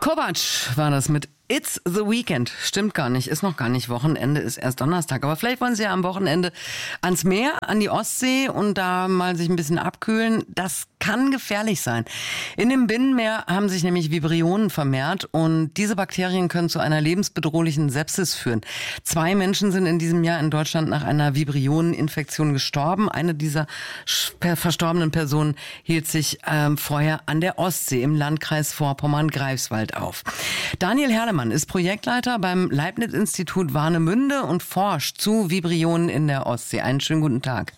Kovac war das mit It's the Weekend. Stimmt gar nicht, ist noch gar nicht Wochenende, ist erst Donnerstag. Aber vielleicht wollen Sie ja am Wochenende ans Meer, an die Ostsee und da mal sich ein bisschen abkühlen. Das kann gefährlich sein. In dem Binnenmeer haben sich nämlich Vibrionen vermehrt und diese Bakterien können zu einer lebensbedrohlichen Sepsis führen. 2 Menschen sind in diesem Jahr in Deutschland nach einer Vibrioneninfektion gestorben. Eine dieser verstorbenen Personen hielt sich vorher an der Ostsee im Landkreis Vorpommern-Greifswald auf. Daniel Herlemann ist Projektleiter beim Leibniz-Institut Warnemünde und forscht zu Vibrionen in der Ostsee. Einen schönen guten Tag.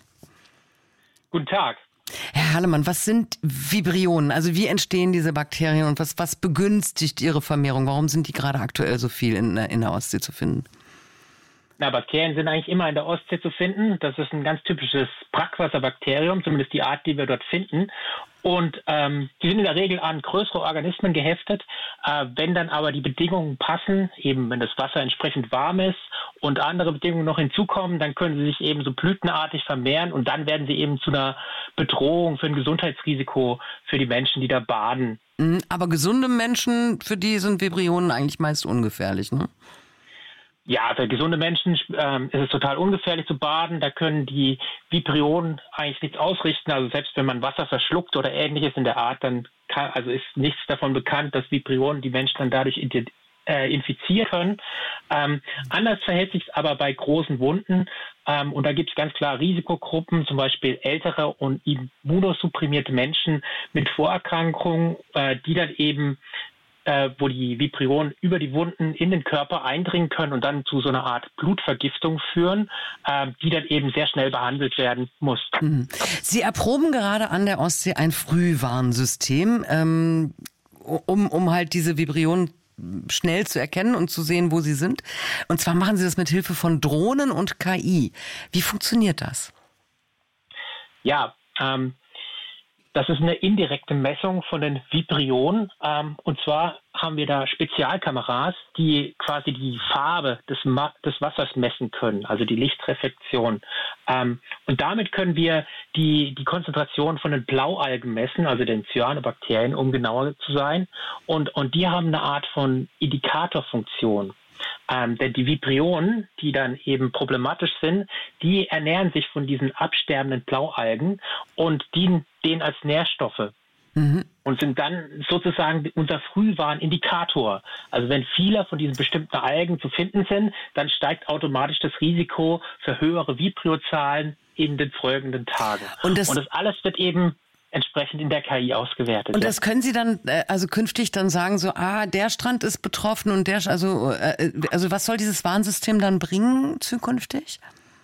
Guten Tag. Herr Herlemann, was sind Vibrionen? Also wie entstehen diese Bakterien und was begünstigt ihre Vermehrung? Warum sind die gerade aktuell so viel in der Ostsee zu finden? Na, Bakterien sind eigentlich immer in der Ostsee zu finden. Das ist ein ganz typisches Brackwasserbakterium, zumindest die Art, die wir dort finden. Und die sind in der Regel an größere Organismen geheftet. Wenn dann aber die Bedingungen passen, eben wenn das Wasser entsprechend warm ist und andere Bedingungen noch hinzukommen, dann können sie sich eben so blütenartig vermehren und dann werden sie eben zu einer Bedrohung, für ein Gesundheitsrisiko für die Menschen, die da baden. Aber gesunde Menschen, für die sind Vibrionen eigentlich meist ungefährlich, ne? Ja, für gesunde Menschen ist es total ungefährlich zu baden. Da können die Vibrionen eigentlich nichts ausrichten. Also selbst wenn man Wasser verschluckt oder Ähnliches in der Art, dann ist nichts davon bekannt, dass Vibrionen die Menschen dann dadurch infizieren können. Anders verhält sich es aber bei großen Wunden. Und da gibt es ganz klar Risikogruppen, zum Beispiel ältere und immunosupprimierte Menschen mit Vorerkrankungen, die dann eben wo die Vibrionen über die Wunden in den Körper eindringen können und dann zu so einer Art Blutvergiftung führen, die dann eben sehr schnell behandelt werden muss. Sie erproben gerade an der Ostsee ein Frühwarnsystem, um halt diese Vibrionen schnell zu erkennen und zu sehen, wo sie sind. Und zwar machen Sie das mit Hilfe von Drohnen und KI. Wie funktioniert das? Ja, das ist eine indirekte Messung von den Vibrionen. Und zwar haben wir da Spezialkameras, die quasi die Farbe des Wassers messen können, also die Lichtreflexion. Und damit können wir die Konzentration von den Blaualgen messen, also den Cyanobakterien, um genauer zu sein. Und die haben eine Art von Indikatorfunktion. Denn die Vibrionen, die dann eben problematisch sind, die ernähren sich von diesen absterbenden Blaualgen und dienen denen als Nährstoffe. Und sind dann sozusagen unser Frühwarnindikator. Also wenn viele von diesen bestimmten Algen zu finden sind, dann steigt automatisch das Risiko für höhere Vibriozahlen in den folgenden Tagen. Und das alles wird eben entsprechend in der KI ausgewertet. Und das können Sie dann also künftig dann sagen, so, der Strand ist betroffen und also was soll dieses Warnsystem dann bringen zukünftig?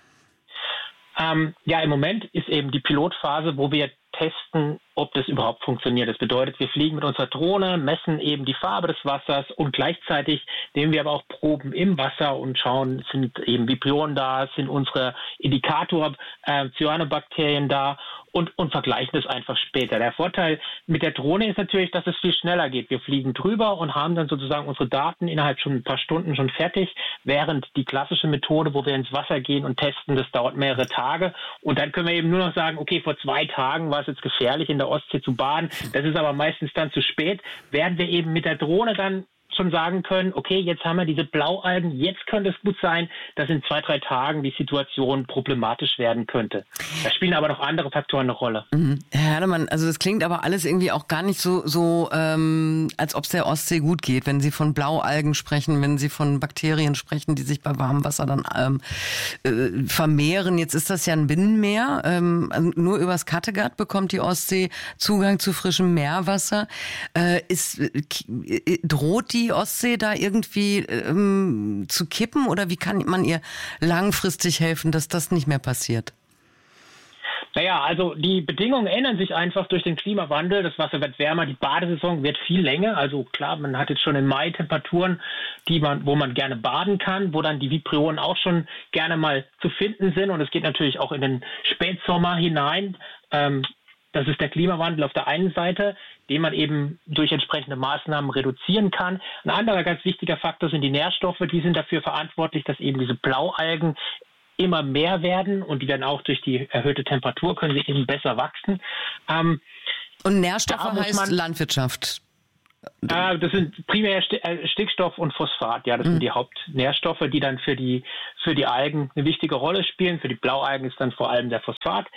Im Moment ist eben die Pilotphase, wo wir testen, ob das überhaupt funktioniert. Das bedeutet, wir fliegen mit unserer Drohne, messen eben die Farbe des Wassers und gleichzeitig nehmen wir aber auch Proben im Wasser und schauen, sind eben Vibrionen da, sind unsere Indikator Cyanobakterien da und vergleichen das einfach später. Der Vorteil mit der Drohne ist natürlich, dass es viel schneller geht. Wir fliegen drüber und haben dann sozusagen unsere Daten innerhalb schon ein paar Stunden schon fertig, während die klassische Methode, wo wir ins Wasser gehen und testen, das dauert mehrere Tage und dann können wir eben nur noch sagen, okay, vor 2 Tagen war es jetzt gefährlich, in der Ostsee zu baden. Das ist aber meistens dann zu spät. Während wir eben mit der Drohne dann schon sagen können, okay, jetzt haben wir diese Blaualgen, jetzt könnte es gut sein, dass in 2-3 Tagen die Situation problematisch werden könnte. Da spielen aber noch andere Faktoren eine Rolle. Herr Herlemann, also das klingt aber alles irgendwie auch gar nicht so als ob es der Ostsee gut geht, wenn Sie von Blaualgen sprechen, wenn Sie von Bakterien sprechen, die sich bei warmem Wasser dann vermehren. Jetzt ist das ja ein Binnenmeer. Also nur übers Kattegat bekommt die Ostsee Zugang zu frischem Meerwasser. Droht die Ostsee da irgendwie zu kippen oder wie kann man ihr langfristig helfen, dass das nicht mehr passiert? Naja, also die Bedingungen ändern sich einfach durch den Klimawandel. Das Wasser wird wärmer, die Badesaison wird viel länger. Also klar, man hat jetzt schon im Mai Temperaturen, wo man gerne baden kann, wo dann die Vibrionen auch schon gerne mal zu finden sind. Und es geht natürlich auch in den Spätsommer hinein. Das ist der Klimawandel auf der einen Seite, den man eben durch entsprechende Maßnahmen reduzieren kann. Ein anderer ganz wichtiger Faktor sind die Nährstoffe. Die sind dafür verantwortlich, dass eben diese Blaualgen immer mehr werden und die werden auch durch die erhöhte Temperatur, können sie eben besser wachsen. Und Nährstoffe heißt Landwirtschaft? Das sind primär Stickstoff und Phosphat. Ja, das sind die Hauptnährstoffe, die dann für die Algen eine wichtige Rolle spielen. Für die Blaualgen ist dann vor allem der Phosphat.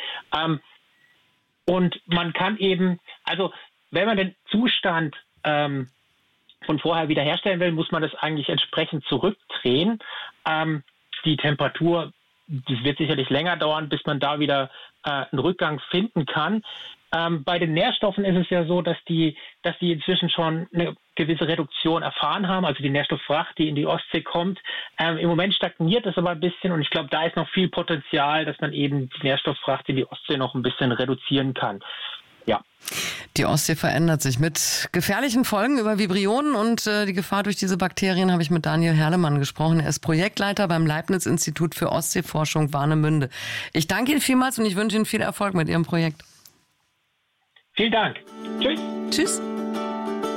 Und man kann eben, also wenn man den Zustand von vorher wiederherstellen will, muss man das eigentlich entsprechend zurückdrehen. Die Temperatur, das wird sicherlich länger dauern, bis man da wieder einen Rückgang finden kann. Bei den Nährstoffen ist es ja so, dass die inzwischen schon eine gewisse Reduktion erfahren haben, also die Nährstofffracht, die in die Ostsee kommt. Im Moment stagniert das aber ein bisschen und ich glaube, da ist noch viel Potenzial, dass man eben die Nährstofffracht in die Ostsee noch ein bisschen reduzieren kann. Ja. Die Ostsee verändert sich mit gefährlichen Folgen über Vibrionen und die Gefahr durch diese Bakterien habe ich mit Daniel Herlemann gesprochen. Er ist Projektleiter beim Leibniz-Institut für Ostseeforschung Warnemünde. Ich danke Ihnen vielmals und ich wünsche Ihnen viel Erfolg mit Ihrem Projekt. Vielen Dank. Tschüss. Tschüss.